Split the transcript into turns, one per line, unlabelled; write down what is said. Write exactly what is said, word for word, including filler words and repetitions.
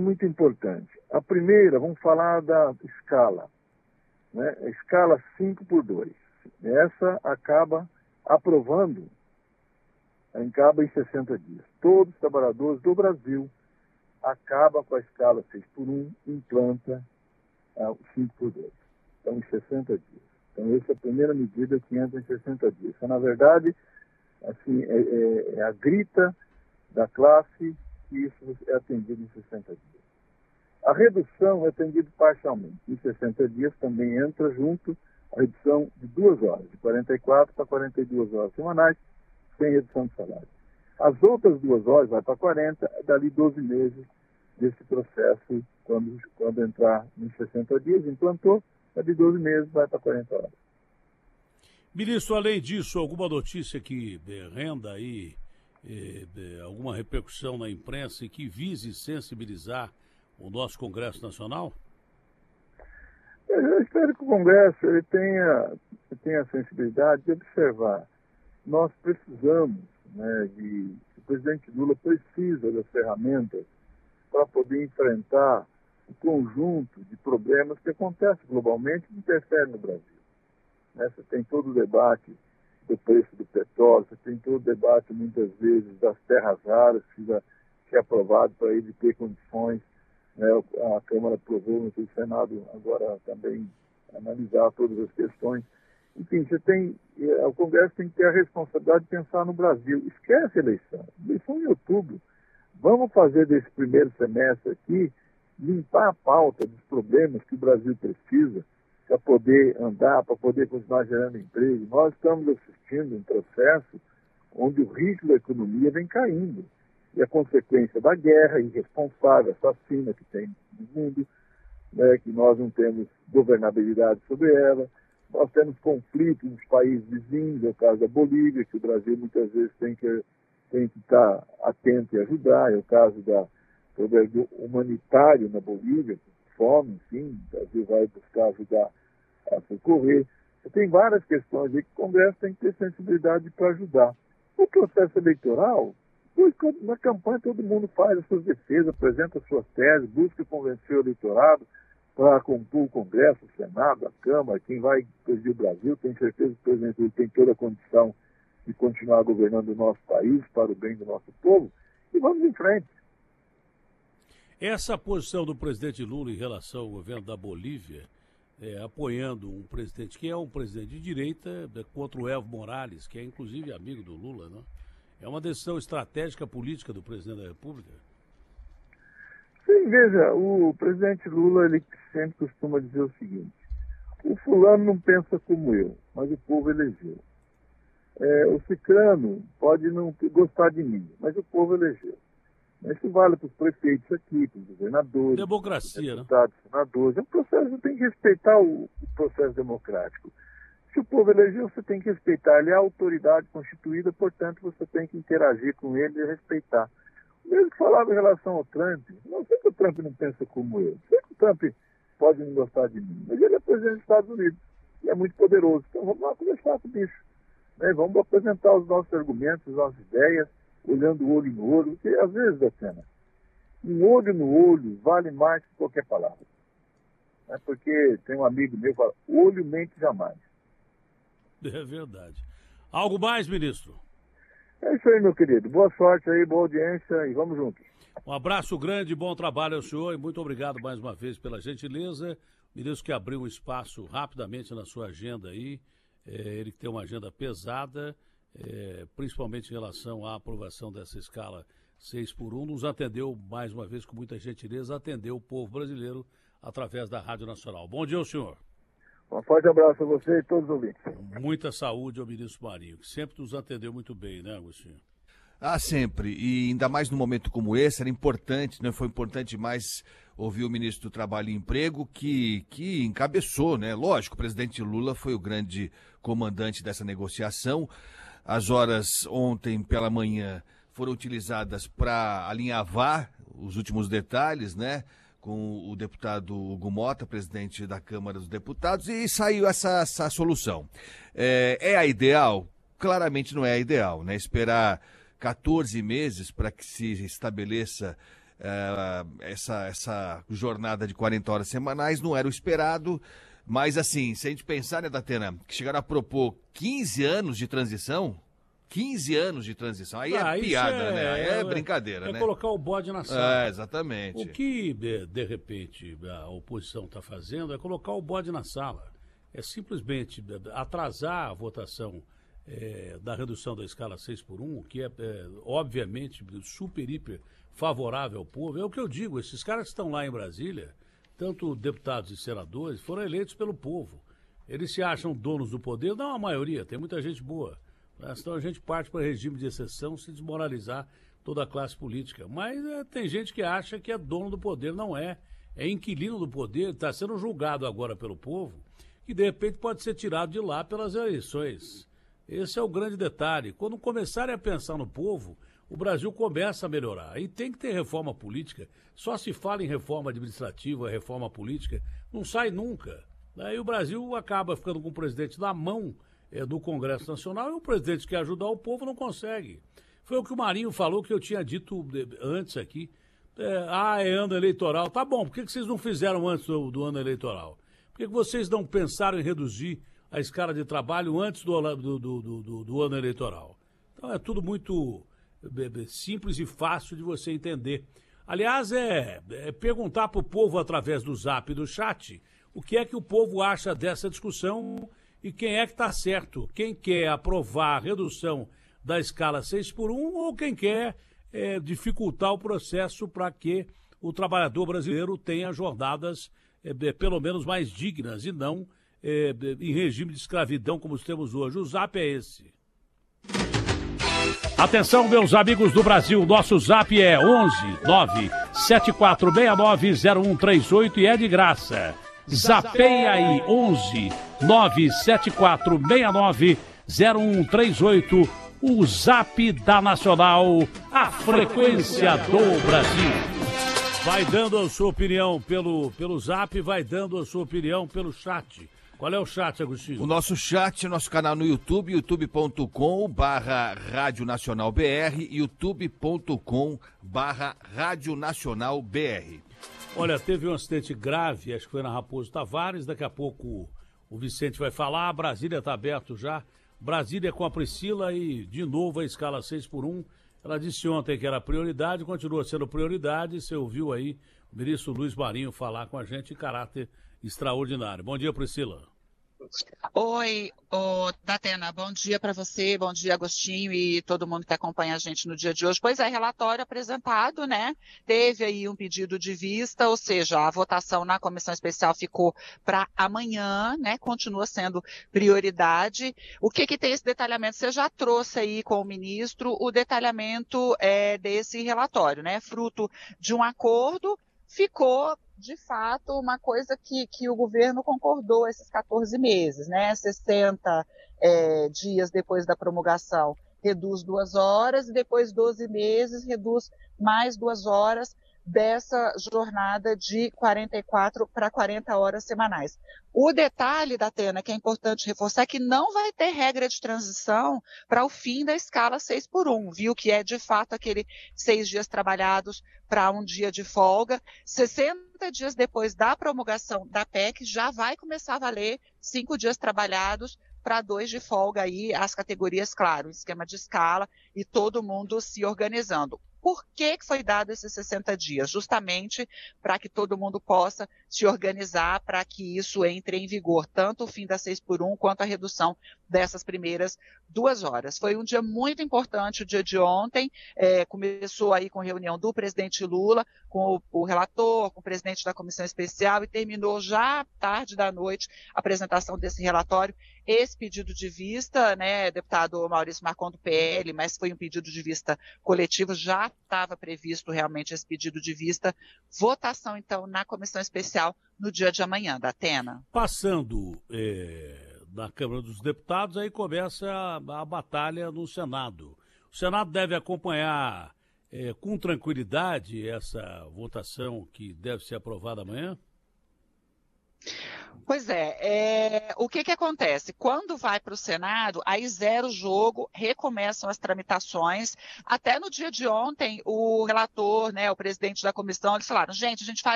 muito importante. A primeira, vamos falar da escala, né? A escala cinco por dois. Essa acaba aprovando, acaba em sessenta dias. Todos os trabalhadores do Brasil acabam com a escala seis por um, implanta o cinco por dois. Então, em sessenta dias. Então, essa é a primeira medida que entra em sessenta dias. Então, na verdade, assim, é, é, é a grita da classe que isso é atendido em sessenta dias. A redução é atendida parcialmente. Em sessenta dias também entra junto a redução de duas horas, de quarenta e quatro para quarenta e duas horas semanais, sem redução de salário. As outras duas horas vai para quarenta, dali doze meses desse processo, quando, quando entrar em sessenta dias, implantou, de doze meses vai para quarenta horas.
Ministro, além disso, alguma notícia que eh, renda aí eh, eh, alguma repercussão na imprensa e que vise sensibilizar o nosso Congresso Nacional?
Eu espero que o Congresso ele tenha, tenha a sensibilidade de observar. Nós precisamos, né, de, o presidente Lula precisa das ferramentas para poder enfrentar o conjunto de problemas que acontecem globalmente e interferem no Brasil. Né? Você tem todo o debate do preço do petróleo, você tem todo o debate, muitas vezes, das terras raras, que já que é aprovado para ele ter condições. Né? A Câmara aprovou, o Senado agora também analisar todas as questões. Enfim, você tem, o Congresso tem que ter a responsabilidade de pensar no Brasil. Esquece a eleição. Eleição em outubro. Vamos fazer desse primeiro semestre aqui, limpar a pauta dos problemas que o Brasil precisa para poder andar, para poder continuar gerando emprego. Nós estamos assistindo um processo onde o ritmo da economia vem caindo. E a consequência da guerra irresponsável, assassina que tem no mundo, né, que nós não temos governabilidade sobre ela. Nós temos conflitos nos países vizinhos, é o caso da Bolívia, que o Brasil muitas vezes tem que, tem que estar atento e ajudar, é o caso da governo humanitário na Bolívia, fome, enfim, o Brasil vai buscar ajudar a socorrer. Você tem várias questões aí que o Congresso tem que ter sensibilidade para ajudar. O processo eleitoral, na campanha todo mundo faz as suas defesas, apresenta as suas teses, busca convencer o eleitorado para compor o Congresso, o Senado, a Câmara, quem vai presidir o Brasil. Tenho certeza que o presidente ele tem toda a condição de continuar governando o nosso país para o bem do nosso povo. E vamos em frente.
Essa posição do presidente Lula em relação ao governo da Bolívia, é, apoiando um presidente que é um presidente de direita, é, contra o Evo Morales, que é inclusive amigo do Lula, né? É uma decisão estratégica política do presidente da República?
Sim, veja, o presidente Lula ele sempre costuma dizer o seguinte: o fulano não pensa como eu, mas o povo elegeu. É, o cicrano pode não gostar de mim, mas o povo elegeu. Isso vale para os prefeitos aqui, para os governadores,
democracia,
para os deputados, né? Senadores. É um processo, você tem que respeitar o, o processo democrático. Se o povo elegeu, você tem que respeitar. Ele é a autoridade constituída, portanto, você tem que interagir com ele e respeitar. O mesmo que falava em relação ao Trump. Não sei que o Trump não pensa como eu. Sei que o Trump pode não gostar de mim, mas ele é presidente dos Estados Unidos e é muito poderoso. Então vamos lá conversar com o bicho. Né? Vamos apresentar os nossos argumentos, as nossas ideias, olhando o olho no olho, porque às vezes, Datena, um olho no olho vale mais que qualquer palavra. É porque tem um amigo meu que fala, olho mente jamais.
É verdade. Algo mais, ministro?
É isso aí, meu querido. Boa sorte aí, boa audiência e vamos juntos.
Um abraço grande, bom trabalho ao senhor e muito obrigado mais uma vez pela gentileza. Ministro que abriu um espaço rapidamente na sua agenda aí, é, ele que tem uma agenda pesada, É, principalmente em relação à aprovação dessa escala seis por um, nos atendeu mais uma vez com muita gentileza, atendeu o povo brasileiro através da Rádio Nacional. Bom dia ao senhor.
Um forte abraço a você e todos os ouvintes.
Muita saúde ao ministro Marinho, que sempre nos atendeu muito bem, né, Agostinho?
Ah, sempre. E ainda mais num momento como esse, era importante, né? Foi importante demais ouvir o ministro do Trabalho e Emprego, que, que encabeçou, né? Lógico, o presidente Lula foi o grande comandante dessa negociação. As horas ontem pela manhã foram utilizadas para alinhavar os últimos detalhes, né? Com o deputado Hugo Mota, presidente da Câmara dos Deputados, e saiu essa, essa solução. É, é a ideal? Claramente não é a ideal, né? Esperar quatorze meses para que se estabeleça é, essa, essa jornada de quarenta horas semanais, não era o esperado, mas assim, se a gente pensar, né, Datena, que chegaram a propor quinze anos de transição, quinze anos de transição, aí ah, é piada, é, né? Aí é, é brincadeira,
é
né?
É colocar o bode na sala.
É, exatamente.
O que, de, de repente, a oposição está fazendo é colocar o bode na sala. É simplesmente atrasar a votação é, da redução da escala seis por um, que é, é obviamente super, hiper favorável ao povo. É o que eu digo, esses caras que estão lá em Brasília, tanto deputados e senadores, foram eleitos pelo povo. Eles se acham donos do poder, não a maioria, tem muita gente boa. Então a gente parte para regime de exceção se desmoralizar toda a classe política. Mas é, tem gente que acha que é dono do poder, não é. É inquilino do poder, está sendo julgado agora pelo povo, que de repente pode ser tirado de lá pelas eleições. Esse é o grande detalhe. Quando começarem a pensar no povo, o Brasil começa a melhorar. E tem que ter reforma política. Só se fala em reforma administrativa, reforma política, não sai nunca. Aí o Brasil acaba ficando com o presidente na mão É, do Congresso Nacional, e o presidente que quer ajudar o povo não consegue. Foi o que o Marinho falou, que eu tinha dito antes aqui. É, ah, é ano eleitoral. Tá bom, por que, que vocês não fizeram antes do, do ano eleitoral? Por que, que vocês não pensaram em reduzir a escala de trabalho antes do, do, do, do, do ano eleitoral? Então é tudo muito é, simples e fácil de você entender. Aliás, é, é perguntar para o povo através do Zap e do chat o que é que o povo acha dessa discussão. E quem é que está certo? Quem quer aprovar a redução da escala seis por um ou quem quer é, dificultar o processo para que o trabalhador brasileiro tenha jornadas é, pelo menos mais dignas e não é, em regime de escravidão como temos hoje. O Zap é esse. Atenção, meus amigos do Brasil, nosso Zap é onze nove sete quatro seis nove zero um três oito e é de graça. Zapeia aí, onze nove sete quatro seis nove zero um três oito, o Zap da Nacional, a frequência do Brasil. Vai dando a sua opinião pelo, pelo Zap, vai dando a sua opinião pelo chat. Qual é o chat, Agostinho?
O nosso chat, nosso canal no YouTube, youtube ponto com barra Rádio Nacional B R, youtube ponto com barra Rádio Nacional B R.
Olha, teve um acidente grave, acho que foi na Raposo Tavares, daqui a pouco o Vicente vai falar, Brasília está aberto já, Brasília com a Priscila e de novo a escala seis por um, ela disse ontem que era prioridade, continua sendo prioridade, você ouviu aí o ministro Luiz Marinho falar com a gente em caráter extraordinário. Bom dia, Priscila.
Oi, oh, Datena, bom dia para você, bom dia, Agostinho e todo mundo que acompanha a gente no dia de hoje. Pois é, relatório apresentado, né? Teve aí um pedido de vista, ou seja, a votação na comissão especial ficou para amanhã, né? Continua sendo prioridade. O que que tem esse detalhamento? Você já trouxe aí com o ministro o detalhamento é, desse relatório, né? Fruto de um acordo, ficou de fato, uma coisa que, que o governo concordou esses quatorze meses, né? sessenta é, dias depois da promulgação, reduz duas horas, e depois doze meses, reduz mais duas horas dessa jornada de quarenta e quatro para quarenta horas semanais. O detalhe, Datena, que é importante reforçar, é que não vai ter regra de transição para o fim da escala seis por um, viu? Que é, de fato, aquele seis dias trabalhados para um dia de folga. sessenta dias depois da promulgação da P E C, já vai começar a valer cinco dias trabalhados para dois de folga aí, as categorias, claro, esquema de escala e todo mundo se organizando. Por que que foi dado esses sessenta dias? Justamente para que todo mundo possa se organizar para que isso entre em vigor, tanto o fim da seis por um quanto a redução dessas primeiras duas horas. Foi um dia muito importante o dia de ontem, é, começou aí com reunião do presidente Lula, com o, o relator, com o presidente da comissão especial e terminou já tarde da noite a apresentação desse relatório. Esse pedido de vista, né, deputado Maurício Marcon do P L, mas foi um pedido de vista coletivo, já estava previsto realmente esse pedido de vista. Votação, então, na comissão especial no dia de amanhã, Datena.
Passando é, na Câmara dos Deputados, aí começa a, a batalha no Senado. O Senado deve acompanhar é, com tranquilidade essa votação que deve ser aprovada amanhã?
Pois é, é, o que que acontece? Quando vai para o Senado, aí zera o jogo, recomeçam as tramitações. Até no dia de ontem, o relator, né, o presidente da comissão, eles falaram, gente, a gente faz